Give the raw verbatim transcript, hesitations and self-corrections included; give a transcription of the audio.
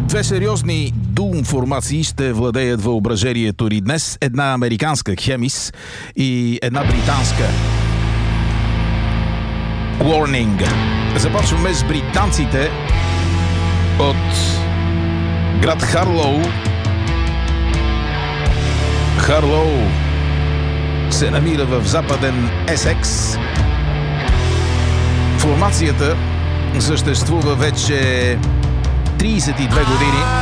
Две сериозни дум формации ще владеят въображението ни днес. Една американска Хемис и една британска Warning. Започваме с британците от град Харлоу. Харлоу се намира в западен Есекс. Формацията съществува вече тридесет и две години.